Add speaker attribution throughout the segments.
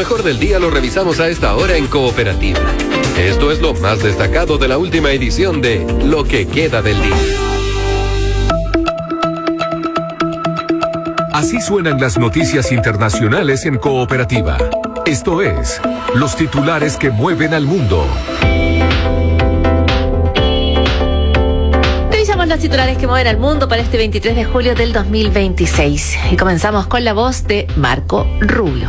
Speaker 1: mejor del día lo revisamos a esta hora en Cooperativa. Esto es lo más destacado de la última edición de Lo que queda del día.
Speaker 2: Así suenan las noticias internacionales en Cooperativa. Esto es, los titulares que mueven al mundo.
Speaker 3: Revisamos los titulares que mueven al mundo para este 23 de julio del 2026. Y comenzamos con la voz de Marco Rubio.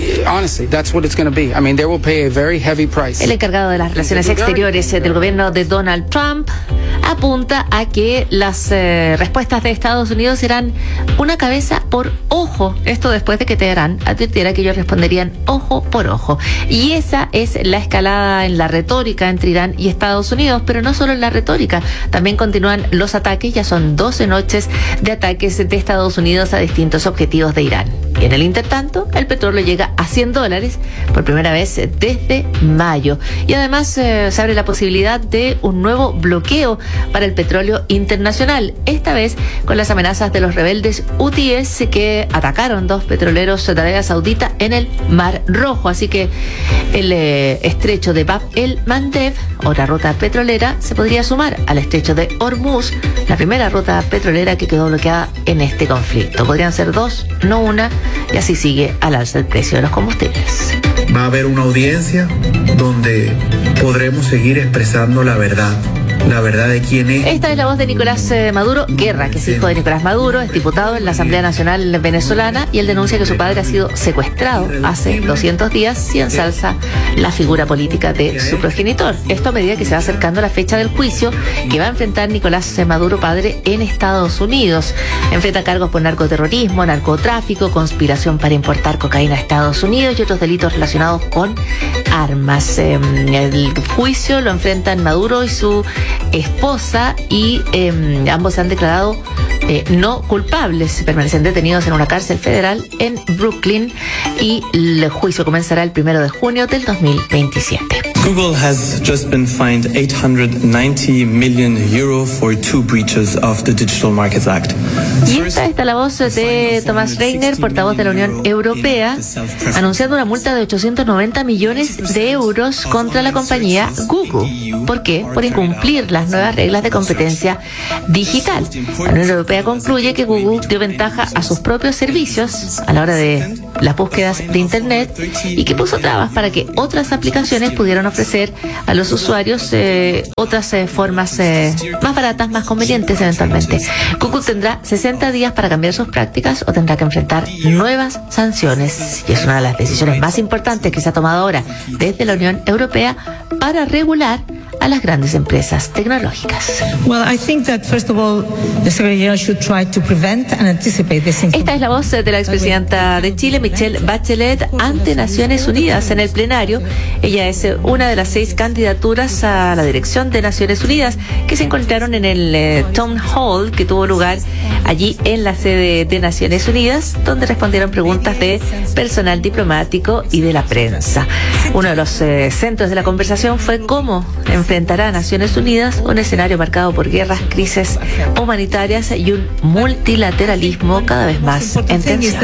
Speaker 3: El encargado de las relaciones exteriores del gobierno de Donald Trump apunta a que las respuestas de Estados Unidos serán una cabeza por ojo. Esto después de que Teherán advirtiera que ellos responderían ojo por ojo. Y esa es la escalada en la retórica entre Irán y Estados Unidos, pero no solo en la retórica, también continúan los ataques. Ya son 12 noches de ataques de Estados Unidos a distintos objetivos de Irán. Y en el intertanto, el petróleo llega a $100 por primera vez desde mayo. Y además se abre la posibilidad de un nuevo bloqueo para el petróleo internacional, esta vez con las amenazas de los rebeldes hutíes que atacaron 2 petroleros de Arabia Saudita en el Mar Rojo. Así que el estrecho de Bab el-Mandeb, otra ruta petrolera, se podría sumar al estrecho de Hormuz, la primera ruta petrolera que quedó bloqueada en este conflicto. Podrían ser 2, no una, y así sigue al alza el precio de los combustibles.
Speaker 4: Va a haber una audiencia donde podremos seguir expresando la verdad de quién es.
Speaker 3: Esta es la voz de Nicolás Maduro Guerra, que es hijo de Nicolás Maduro, es diputado en la Asamblea Nacional venezolana, y él denuncia que su padre ha sido secuestrado hace 200 días y ensalza la figura política de su progenitor. Esto a medida que se va acercando la fecha del juicio que va a enfrentar Nicolás Maduro padre en Estados Unidos. Enfrenta cargos por narcoterrorismo, narcotráfico, conspiración para importar cocaína a Estados Unidos y otros delitos relacionados con armas. El juicio lo enfrentan Maduro y su esposa y ambos se han declarado no culpables. Permanecen detenidos en una cárcel federal en Brooklyn y el juicio comenzará el 1 de junio del 2027.
Speaker 5: Google has just been fined €890 million for 2 breaches of the Digital Markets Act.
Speaker 3: Y esta está la voz de Thomas Reiner, portavoz de la Unión Europea, anunciando una multa de 890 millones de euros contra la compañía Google. ¿Por qué? Por incumplir las nuevas reglas de competencia digital. La Unión Europea concluye que Google dio ventaja a sus propios servicios a la hora de las búsquedas de Internet y que puso trabas para que otras aplicaciones pudieran ofrecer a los usuarios otras formas más baratas, más convenientes eventualmente. Google tendrá 60 días para cambiar sus prácticas o tendrá que enfrentar nuevas sanciones. Y es una de las decisiones más importantes que se ha tomado ahora desde la Unión Europea para regular a las grandes empresas tecnológicas. Esta es la voz de la expresidenta de Chile, Michelle Bachelet, ante Naciones Unidas en el plenario. Ella es una de las 6 candidaturas a la dirección de Naciones Unidas que se encontraron en el Town Hall que tuvo lugar allí en la sede de Naciones Unidas, donde respondieron preguntas de personal diplomático y de la prensa. Uno de los centros de la conversación fue cómo enfrentará a Naciones Unidas un escenario marcado por guerras, crisis humanitarias y un multilateralismo cada vez más en tensión.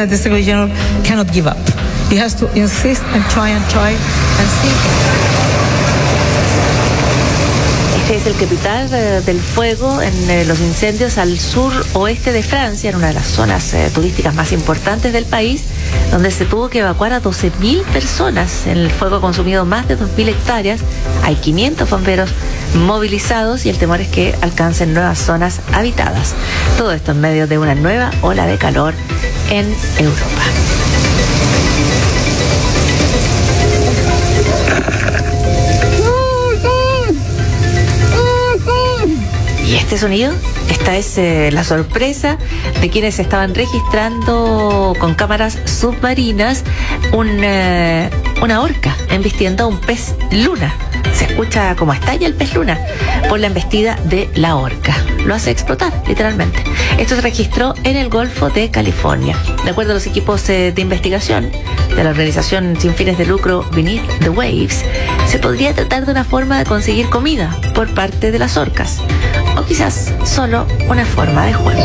Speaker 3: Este es el capital del fuego en los incendios al sur oeste de Francia, en una de las zonas turísticas más importantes del país, donde se tuvo que evacuar a 12.000 personas. El fuego ha consumido más de 2.000 hectáreas. Hay 500 bomberos movilizados y el temor es que alcancen nuevas zonas habitadas. Todo esto en medio de una nueva ola de calor en Europa. Y este sonido, esta es la sorpresa de quienes estaban registrando con cámaras submarinas una orca embistiendo a un pez luna. Se escucha como estalla el pez luna por la embestida de la orca. Lo hace explotar, literalmente. Esto se registró en el Golfo de California. De acuerdo a los equipos de investigación de la organización sin fines de lucro Beneath the Waves, se podría tratar de una forma de conseguir comida por parte de las orcas, o quizás solo una forma de juego.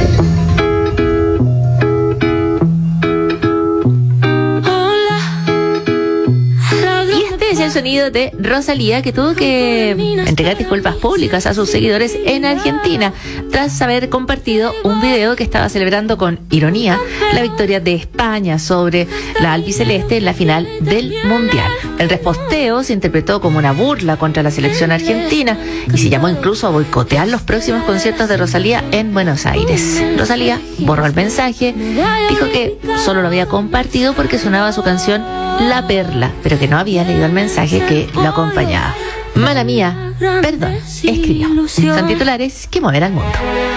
Speaker 6: Hola,
Speaker 3: sonido de Rosalía, que tuvo que entregar disculpas públicas a sus seguidores en Argentina tras haber compartido un video que estaba celebrando con ironía la victoria de España sobre la albiceleste en la final del Mundial. El reposteo se interpretó como una burla contra la selección argentina y se llamó incluso a boicotear los próximos conciertos de Rosalía en Buenos Aires. Rosalía borró el mensaje, dijo que solo lo había compartido porque sonaba su canción La Perla, pero que no había leído el mensaje que lo acompañaba. Mala mía, perdón, escribió. Son titulares que mueven al mundo.